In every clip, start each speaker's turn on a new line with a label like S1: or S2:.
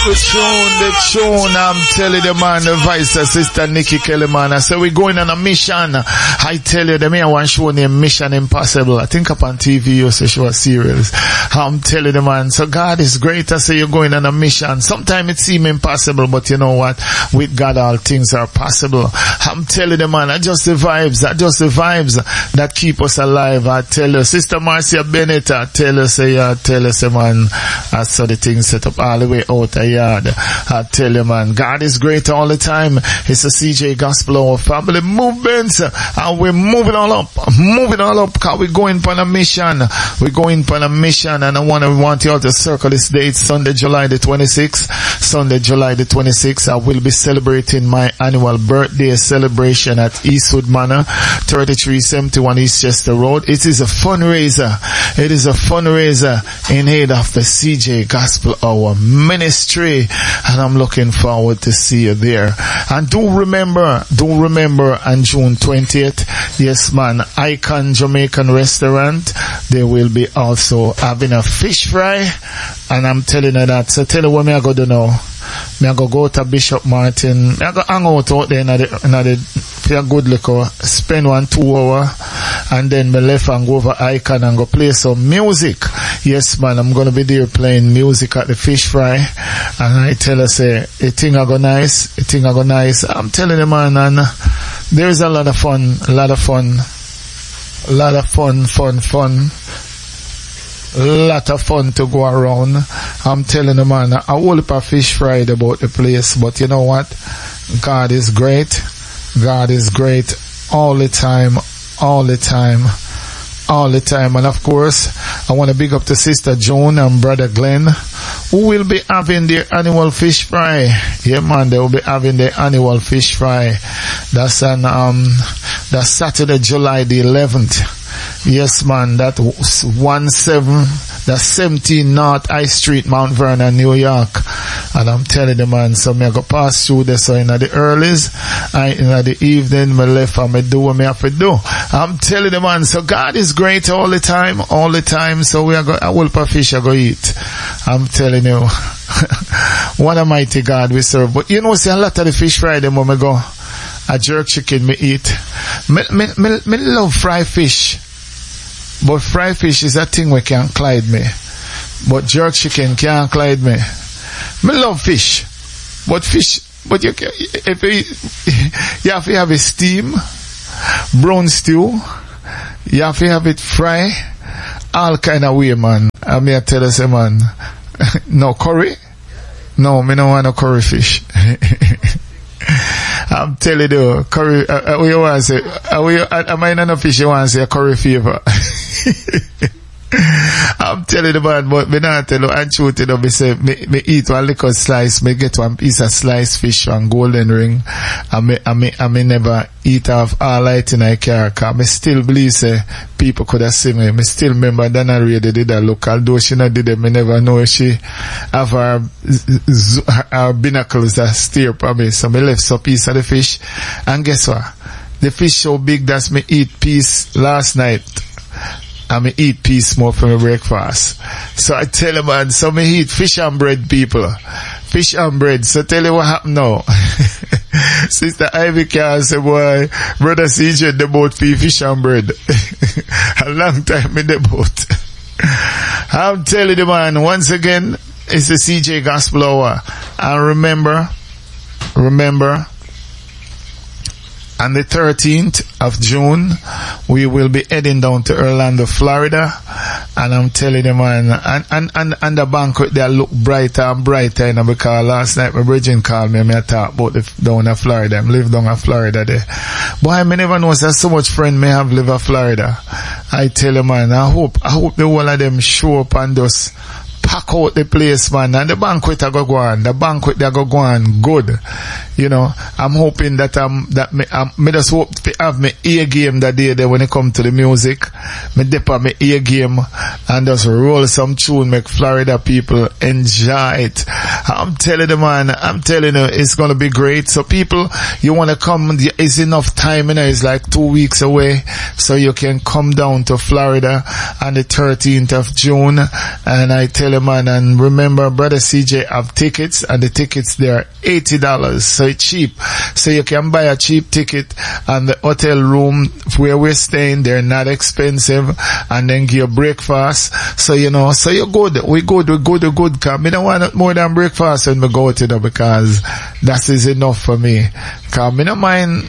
S1: The tune, I'm telling the man, the vice sister Nikki Kelly, man. I said, we're going on a mission. I tell you, the man one show named Mission Impossible. I think up on TV, you say she was serious. I'm telling the man, so God is great. I say, you're going on a mission. Sometimes it seems impossible, but you know what? With God, all things are possible. I'm telling the man, adjust the vibes that keep us alive. I tell you, Sister Marcia Bennett, I tell you, say, man, I saw the thing set up all the way out the yard. I tell you, man, God is great all the time. It's a CJ Gospel, our family movements, and we're moving all up, cause we're going on a mission. And I want you all to circle this date, Sunday, July the 26th. I will be celebrating my annual birthday celebration at Eastwood Manor, 3371 Eastchester Road. It is a fundraiser in aid of the CJ Gospel Hour Ministry, and I'm looking forward to see you there. And do remember on June 20th, yes man, Icon Jamaican Restaurant, they will be also having a fish fry, and I'm telling you that. So tell you what me I go do now. Me I go to Bishop Martin. Me I go hang out there in the for a good liquor, spend 1-2 hours, and then me left and go over Icon and go play some music. Yes man, I'm gonna be there playing music at the fish fry, and I tell her say, a thing I go nice. I'm telling you man, and there's a lot of fun. A lot of fun to go around. I'm telling you man, I whole heap of fish fried about the place, but you know what? God is great all the time. And of course, I want to big up to Sister Joan and Brother Glenn, who will be having their annual fish fry. Yeah man, they will be having their annual fish fry. That's that's Saturday, July the 11th. Yes man, that's 17 North High Street, Mount Vernon, New York. And I'm telling the man, so me I go pass through there, so in the earlies, in the evening, me left and me do what me have to do. I'm telling the man, so God is great all the time, so we are going, a whole of fish I go eat. I'm telling you, what a mighty God we serve. But you know, see a lot of the fish fry them when me go, a jerk chicken me eat. Me love fried fish. But fried fish is a thing we can't Clyde me. But jerk chicken can't Clyde me. Me love fish. But you can, you have to have a steam, brown stew, you have to have it fry, all kind of way man. I mean I tell us man, no curry? No, me don't want no curry fish. I'm telling you, curry, what you want to say? Am I not a fish you want to say a curry fever? I'm telling you man, but me not tell you, and truth you know, me say, me eat one little slice, me get one piece of sliced fish and golden ring, and me never eat off all light in a car, cause me still believe say, people could have seen me. Me still remember Dana Ray did a look, although she not did it, me never know if she have her binnacles that stare for me, so me left some piece of the fish, and guess what? The fish so big that me eat piece last night. I me eat piece more for my breakfast. So I tell you man, so me eat fish and bread people. Fish and bread. So tell you what happened now. Sister Ivy can say, boy, Brother CJ the boat for fish and bread. A long time in the boat. I'm telling you man, once again, it's the CJ Gospel Hour. And remember, on the 13th of June, we will be heading down to Orlando, Florida. And I'm telling you, man, and the banquet there look brighter and brighter, you know, because last night my brethren called me and I talk about down in Florida. I live down in Florida there. Boy, I never know there's so much friend may have live in Florida. I tell you, man, I hope the whole of them show up and just pack out the place, man, and the banquet I go on. The banquet they go on good. You know, I'm hoping that me just hope to have my ear game that day there when it come to the music. Me dip on my ear game and just roll some tune, make Florida people enjoy it. I'm telling you, man, it's gonna be great. So people, you wanna come, it's enough time, you know, it's like 2 weeks away, so you can come down to Florida on the 13th of June, and I tell you, man. And remember, Brother CJ have tickets, and the tickets they are $80, so it's cheap. So you can buy a cheap ticket, and the hotel room where we're staying, they're not expensive, and then give you breakfast. So you know, so you're good. We good. Cause me don't want more than breakfast when we go to them, because that is enough for me. Cause me don't mind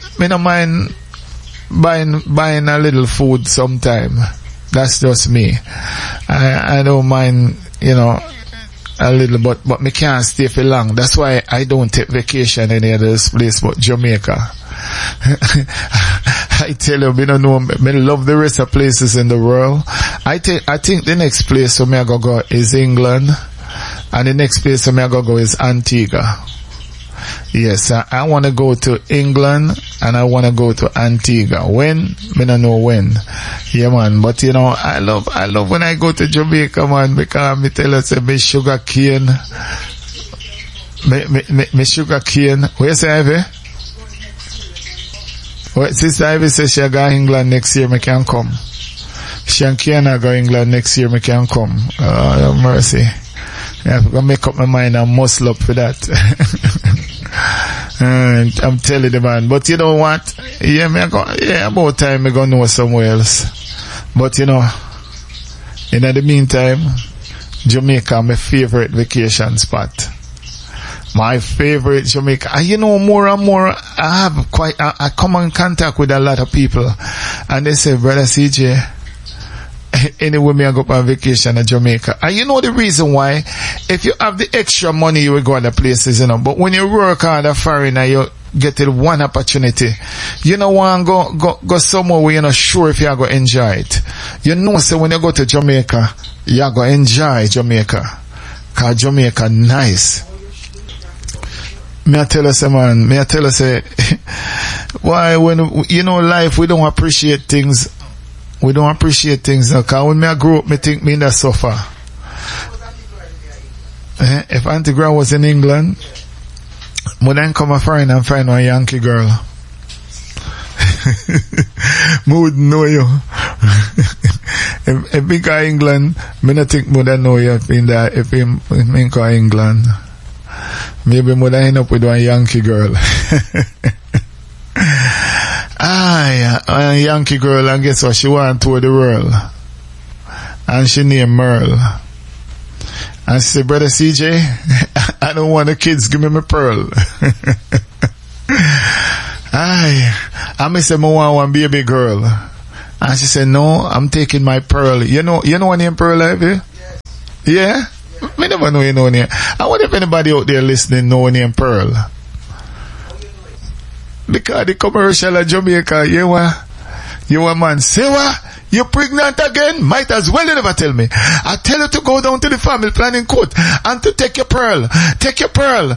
S1: buying a little food sometime. That's just me. I don't mind, you know, a little, but me can't stay for long. That's why I don't take vacation any other place but Jamaica. I tell you, me don't know, me love the rest of places in the world. I think the next place where me I go is England, and the next place where me I go is Antigua. Yes, I want to go to England, and I want to go to Antigua. When? Me don't know when. Yeah, man. But you know, I love when I go to Jamaica, man, because me tell us me sugar cane. Me sugar cane. Where you say, Ivy? Well, Sister Ivy says she go England next year, me can come. She and Kiana go England next year, me can come. Oh, mercy. I have to make up my mind and muscle up for that. I'm telling you, man. But you know what? Yeah, about time I go know somewhere else. But you know, in the meantime, Jamaica my favorite vacation spot. My favorite Jamaica. And you know, more and more, I come in contact with a lot of people, and they say, Brother CJ, anyway, me I go on vacation in Jamaica. And you know the reason why? If you have the extra money, you will go other places, you know. But when you work hard at foreign and you get it one opportunity, you know, want go somewhere where you're not sure if you're going to enjoy it. You know, so when you go to Jamaica, you're going to enjoy Jamaica. Cause Jamaica nice. May I tell us, man, why when, you know, life, we don't appreciate things. We don't appreciate things now, cause when I grew up, me think me that suffer. If Auntie Gra was in England, me then come a foreign and find one Yankee girl. Me would know you. If me go England, me not think me would know you if me go England. Maybe me would end up with one Yankee girl. A Yankee girl, and guess what? She want to tour the world. And she named Merle. And she said, Brother CJ, I don't want the kids, give me my pearl. I said, I want one baby girl. And she said, no, I'm taking my pearl. You know her name Pearl, Ivy? Yeah? Me never know you know her name. I wonder if anybody out there listening know her name Pearl. Because the commercial of Jamaica, you want man, say what? You're pregnant again? Might as well you never tell me. I tell you to go down to the family planning court and to take your pearl. Take your pearl.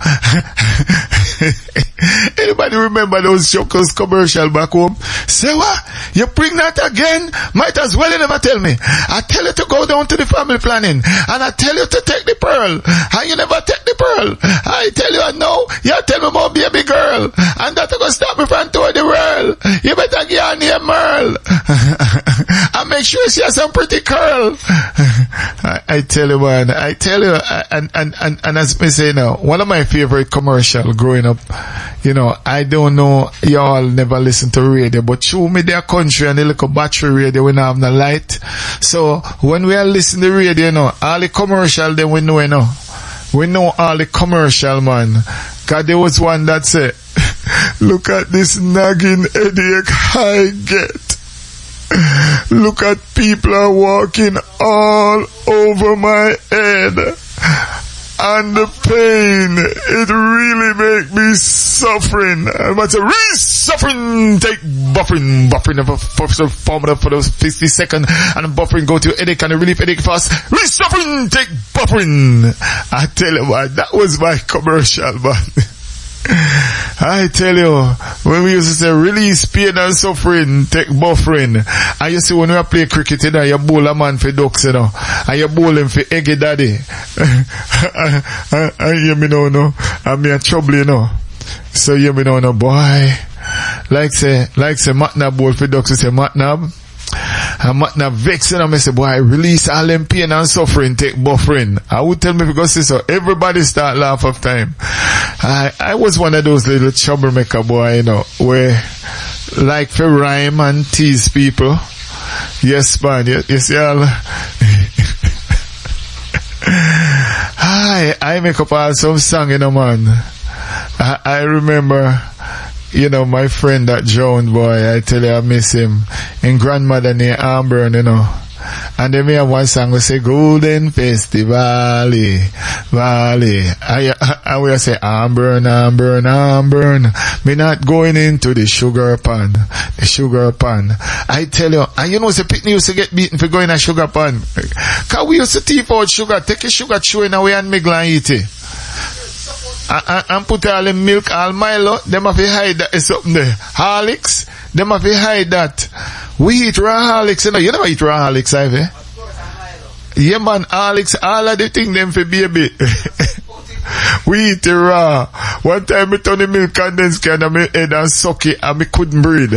S1: Anybody remember those Chocos commercial back home? Say what? You're pregnant again? Might as well you never tell me. I tell you to go down to the family planning and I tell you to take the pearl. And you never take the pearl. I tell you no, you tell me about baby girl. And that's going to stop me from touring the world. You better get her name Merle. And make sure she has some pretty curl. I tell you, man. I tell you, and as me say now, one of my favorite commercial growing up, you know, I don't know, y'all never listen to radio, but through me their country and the little battery radio, we don't have no light. So when we are listening to radio, you know, all the commercial, then we know, you know. We know all the commercial, man. Cause there was one that said, look at this nagging headache I get. Look at people are walking all over my head. And the pain, it really make me suffering. I'm about to really suffering, take buffering formula for those 50 seconds, and buffering go to headache and relief headache fast. Really suffering, take buffering. I tell you what, that was my commercial, man. I tell you, when we used to say release pain and suffering, take buffering. And you see when we play cricket, you know, you bowl a man for ducks, you know, and you bowl him for eggy daddy. And you know, no, and me a trouble, you know. So you know, no boy. Like say Matnab bowl for ducks, you say Matnab. I'm not vexing. I say, boy, release all them pain and suffering, take buffering. I would tell me because so everybody start laugh of time. I was one of those little troublemaker boy, you know, where like for rhyme and tease people. Yes, man. You see all. I make up all some song, you know, man. I remember, you know, my friend that drowned, boy, I tell you I miss him. In grandmother near Amburn, you know. And then we have one song we say, Golden Festival, Valley. I will say, Amburn. Me not going into the sugar pan. I tell you, and you know, the Pitney used to get beaten for going a sugar pan. Cause we used to thief out sugar, take a sugar chewing away and mix and eat it. And put all the milk, all Milo, them have to hide that is something there. Horlicks, them have to hide that. We eat raw Horlicks, you know. You never eat raw Horlicks, have you?
S2: Of course, I'm Milo.
S1: Yeah, man, Horlicks, all of the things them for baby. We eat it raw. One time I turn the milk condense can on my head and suck it and I couldn't breathe.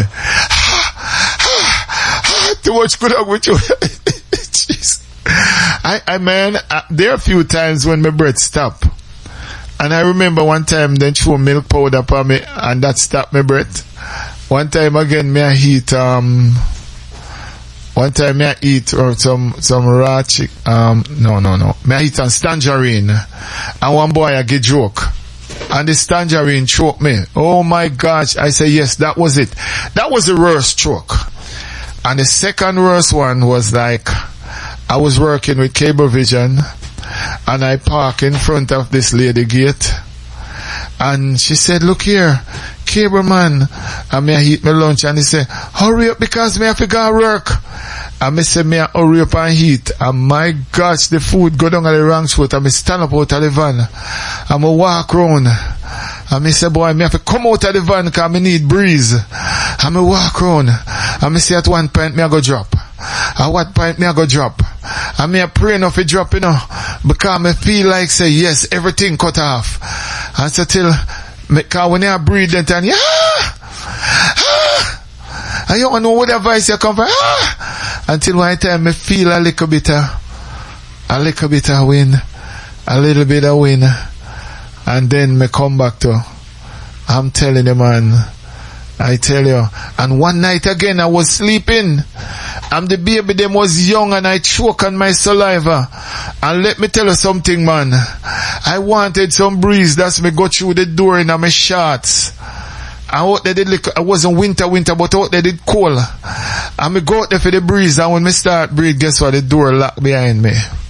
S1: Too much good luck with you. Jeez. Man, there are a few times when my breath stopped. And I remember one time they threw milk powder upon me and that stopped my breath. One time again me I eat some raw chick no. Me I eat some tangerine and one boy I get joke. And this tangerine choked me. Oh my gosh, I say yes, that was it. That was the worst choke. And the second worst one was like I was working with Cablevision. And I park in front of this lady gate. And she said, look here, cable man. And me I eat my lunch and he said, hurry up because me have to go work. And me say, me I hurry up and eat. And my gosh, the food go down on the wrong foot. And me stand up out of the van. And me walk round. And me say, boy, me have to come out of the van because me need breeze. And me walk round. And me say at one point me I go drop. At what point me I go drop? And me I pray enough to drop, you know, because me feel like say yes, everything cut off. And so till because when I breathe then and I don't know what the voice you come from. Until one time me feel a little bit of wind. A little bit of wind. And then me come back to I'm telling you, man. I tell you. And one night again I was sleeping. And the baby them was young and I choke on my saliva. And let me tell you something, man. I wanted some breeze. That's me go through the door in my shorts. And out there I wasn't winter, but out there did cold. And me go out there for the breeze. And when me start breathe, guess what? The door locked behind me.